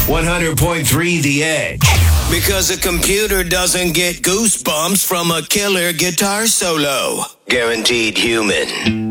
100.3 The Edge. Because a computer doesn't get goosebumps from a killer guitar solo. Guaranteed human.